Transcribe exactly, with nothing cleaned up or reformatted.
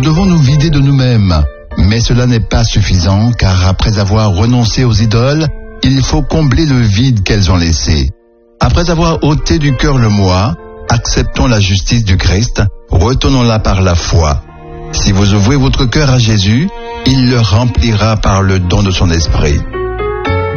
devons nous vider de nous-mêmes. Mais cela n'est pas suffisant, car après avoir renoncé aux idoles, il faut combler le vide qu'elles ont laissé. Après avoir ôté du cœur le moi, acceptons la justice du Christ, retenons-la par la foi. Si vous ouvrez votre cœur à Jésus, il le remplira par le don de son esprit.